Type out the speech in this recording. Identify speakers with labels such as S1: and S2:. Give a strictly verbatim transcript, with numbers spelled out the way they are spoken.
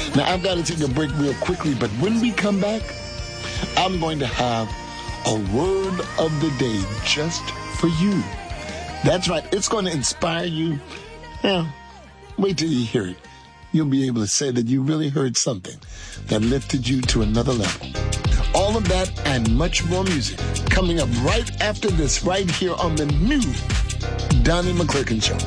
S1: Now, I've got to take a break real quickly, but when we come back, I'm going to have a word of the day just for you. That's right. It's going to inspire you. Yeah, wait till you hear it. You'll be able to say that you really heard something that lifted you to another level. All of that and much more music coming up right after this, right here on the new Donnie McClurkin Show.